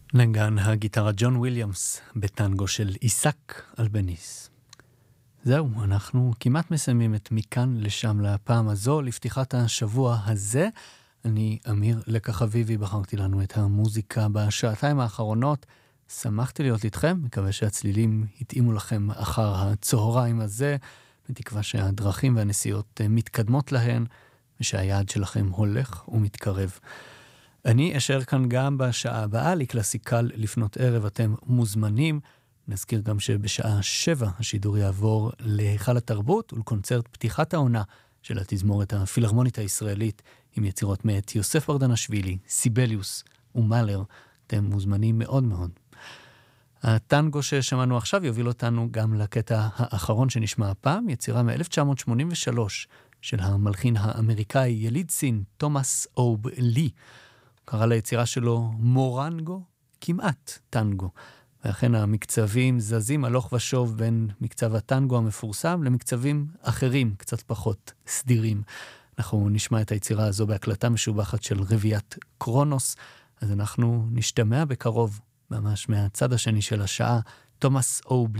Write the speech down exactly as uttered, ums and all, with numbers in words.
נגן הגיטרה ג'ון וויליאמס בטנגו של איסק אלבניס. זהו, אנחנו כמעט מסיימים את מכאן לשם לפעם הזו, לפתיחת השבוע הזה. אני אמיר לקח אביבי, בחרתי לנו את המוזיקה בשעתיים האחרונות. שמחתי להיות איתכם, מקווה שהצלילים התאימו לכם אחר הצהריים הזה, בתקווה שהדרכים והנסיעות מתקדמות להן, ושהיעד שלכם הולך ומתקרב. אני אשאר כאן גם בשעה הבאה, לקלאסיקל לפנות ערב אתם מוזמנים. נזכיר גם שבשעה שבע השידור יעבור להיכל התרבות ולקונצרט פתיחת העונה של התזמורת הפילהרמונית הישראלית, עם יצירות מאת יוסף ברדנשווילי, סיבליוס ומלר. אתם מוזמנים מאוד מאוד. הטנגו ששמענו עכשיו יוביל אותנו גם לקטע האחרון שנשמע הפעם, יצירה מ-אלף תשע מאות שמונים ושלוש של המלחין האמריקאי יליד סין, תומאס אוב לי. קרא ליצירה שלו מורנגו, כמעט טנגו. ואכן המקצבים זזים הלוך ושוב בין מקצב הטנגו המפורסם למקצבים אחרים, קצת פחות סדירים. אנחנו נשמע את היצירה הזו בהקלטה משובחת של רביית קרונוס, אז אנחנו נשתמע בקרוב, ממש מהצד השני של השעה, תומאס אוב